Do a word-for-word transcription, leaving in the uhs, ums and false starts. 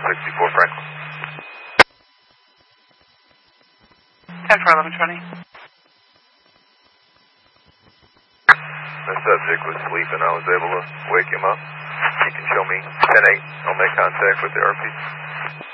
sixty-four Franklin. ten for eleven twenty. The subject was sleeping. I was able to wake him up. He can show me ten eight. I'll make contact with the R P.